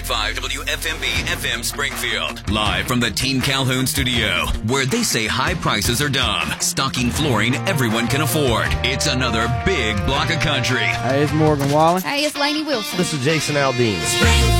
101.5 WFMB FM Springfield. Live from the Team Calhoun studio, where they say high prices are dumb. Stocking flooring everyone can afford. It's another big block of country. Hey, it's Morgan Wallen. Hey, it's Lainey Wilson. This is Jason Aldean.